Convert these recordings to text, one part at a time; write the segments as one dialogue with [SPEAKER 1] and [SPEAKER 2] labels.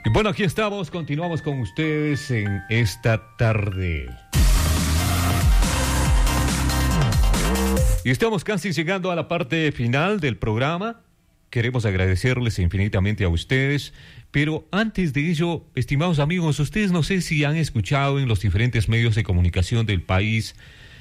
[SPEAKER 1] Y bueno, aquí estamos, continuamos con ustedes en esta tarde. Y estamos casi llegando a la parte final del programa. Queremos agradecerles infinitamente a ustedes, pero antes de ello, estimados amigos, ustedes no sé si han escuchado en los diferentes medios de comunicación del país,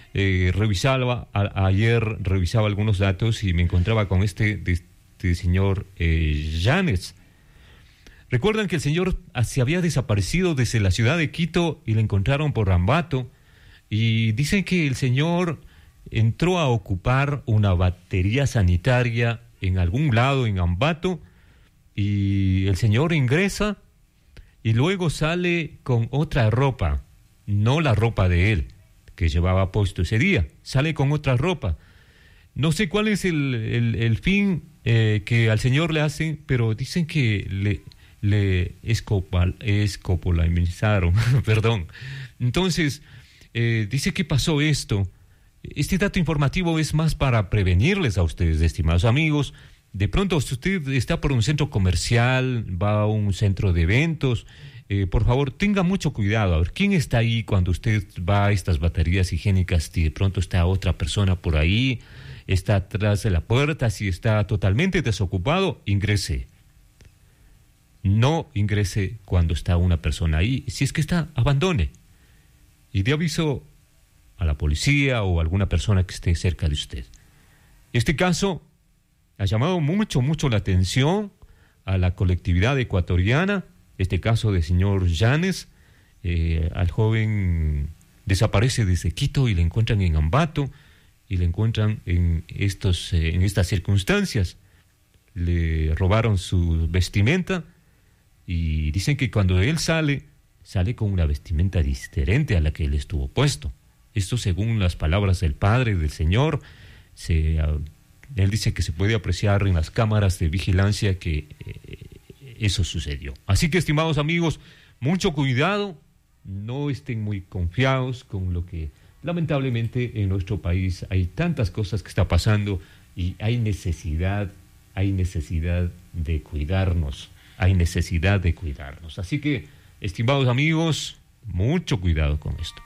[SPEAKER 1] ayer revisaba algunos datos y me encontraba con este señor Llanes. Recuerdan que el señor se había desaparecido desde la ciudad de Quito y lo encontraron por Ambato, y dicen que el señor entró a ocupar una batería sanitaria en algún lado en Ambato, y el señor ingresa y luego sale con otra ropa, no la ropa de él que llevaba puesto ese día, sale con otra ropa. No sé cuál es el fin que al señor le hacen, pero dicen que le escopolamizaron, perdón. Entonces, dice que pasó esto. Este dato informativo es más para prevenirles a ustedes, estimados amigos. De pronto, si usted está por un centro comercial, va a un centro de eventos, por favor, tenga mucho cuidado. A ver, ¿quién está ahí cuando usted va a estas baterías higiénicas? Si de pronto está otra persona por ahí, está atrás de la puerta, si está totalmente desocupado, ingrese. No ingrese cuando está una persona ahí. Si es que está, abandone. Y dé aviso a la policía o a alguna persona que esté cerca de usted. Este caso ha llamado mucho la atención a la colectividad ecuatoriana. Este caso del señor Llanes, al joven desaparece desde Quito y le encuentran en Ambato y le encuentran en estas circunstancias. Le robaron su vestimenta y dicen que cuando él sale con una vestimenta diferente a la que él estuvo puesto. Esto según las palabras del padre del señor. Él dice que se puede apreciar en las cámaras de vigilancia que eso sucedió. Así que, estimados amigos, mucho cuidado, no estén muy confiados con lo que lamentablemente en nuestro país hay tantas cosas que está pasando y hay necesidad de cuidarnos. Así que, estimados amigos, mucho cuidado con esto.